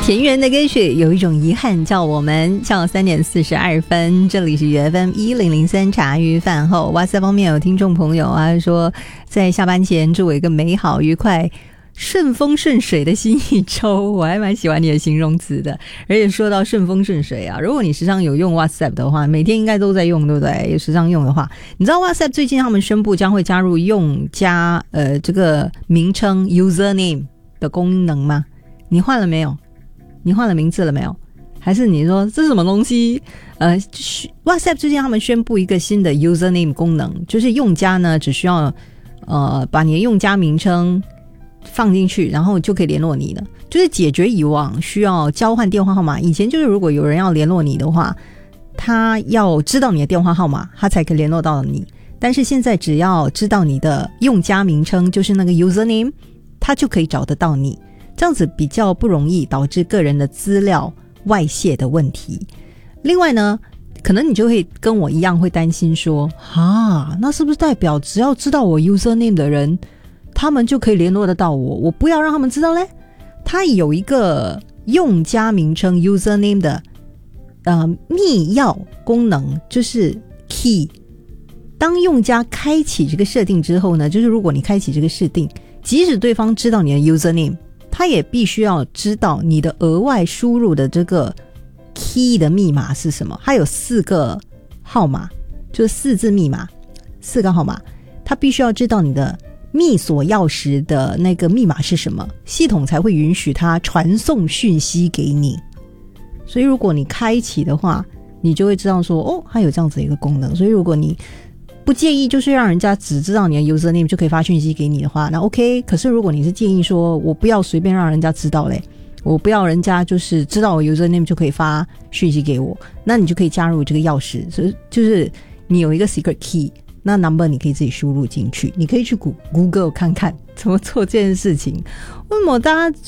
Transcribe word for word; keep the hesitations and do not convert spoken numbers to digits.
田园的歌曲有一种遗憾叫我们上三点四十二分，这里是 F M 一零零三茶余饭后。哇塞，方面有听众朋友啊说，在下班前祝我一个美好愉快顺风顺水的新一周，我还蛮喜欢你的形容词的。而且说到顺风顺水啊，如果你时常有用 WhatsApp 的话，每天应该都在用，对不对？有时常用的话，你知道 WhatsApp 最近他们宣布将会加入用家呃这个名称 username 的功能吗？你换了没有？你换了名字了没有？还是你说这是什么东西？呃 WhatsApp 最近他们宣布一个新的 username 功能，就是用家呢只需要呃把你的用家名称放进去，然后就可以联络你了，就是解决以往需要交换电话号码。以前就是如果有人要联络你的话，他要知道你的电话号码他才可以联络到你，但是现在只要知道你的用家名称，就是那个 username， 他就可以找得到你，这样子比较不容易导致个人的资料外泄的问题。另外呢，可能你就会跟我一样会担心说，啊，那是不是代表只要知道我 username 的人他们就可以联络得到我，我不要让他们知道嘞？它有一个用家名称 username 的呃密钥功能，就是 key。 当用家开启这个设定之后呢，就是如果你开启这个设定，即使对方知道你的 username， 他也必须要知道你的额外输入的这个 key 的密码是什么。它有四个号码，就是四字密码，四个号码，他必须要知道你的密锁钥匙的那个密码是什么，系统才会允许它传送讯息给你。所以如果你开启的话，你就会知道说，哦，它有这样子一个功能。所以如果你不介意就是让人家只知道你的 username 就可以发讯息给你的话，那 OK。 可是如果你是建议说我不要随便让人家知道嘞，我不要人家就是知道我 username 就可以发讯息给我，那你就可以加入这个钥匙，就是你有一个 secret key，那 number 你可以自己输入进去，你可以去 Google 看看怎么做这件事情。为什么大家